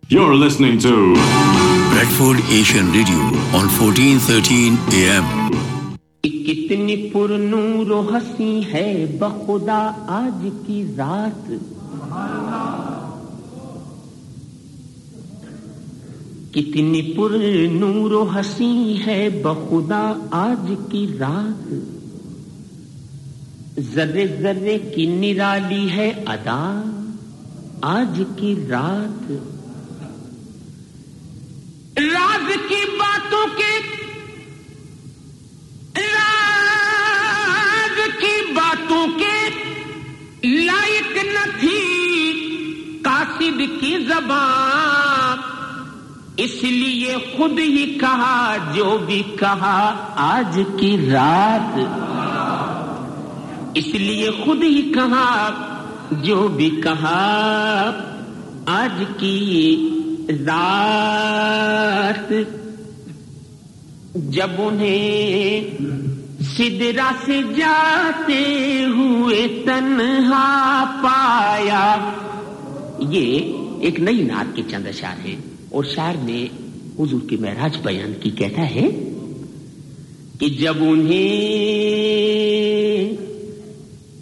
You're listening to Bradford Asian Radio on 1413 AM. کتنی پر نور و حسین ہے بخدا آج کی رات کتنی پر نور و حسین ہے بخدا آج کی رات ذرے ذرے کی نرالی ہے ادا آج کی رات راز کی باتوں کے لائق نہ تھی قاصد کی زبان اس لیے خود ہی کہا جو بھی کہا آج کی رات اس لیے خود ہی کہا جو بھی کہا آج کی رات جب انہیں سدرا سے جاتے ہوئے تنہا پایا یہ ایک نئی نعت کے چند اشعار ہیں اور شاعر نے حضور کی معراج بیان کی کہتا ہے کہ جب انہیں